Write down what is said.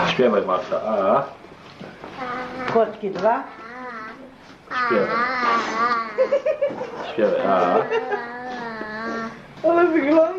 Śpiewaj, Marta. A. Kotki 2. Śpiewaj. Śpiewaj. A. Ale wygląda.